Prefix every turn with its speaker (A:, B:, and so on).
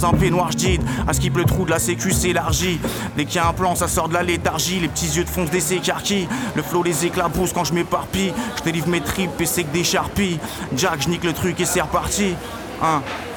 A: dans un peignoir j'did. À skip le trou de la sécu s'élargit. Dès qu'il y a un plan ça sort de la léthargie. Les petits yeux de fonce des s'écarquillent. Le flow les éclabousse quand je m'éparpille. Je délivre mes tripes et c'est que des charpies. Jack j'nique le truc et c'est reparti.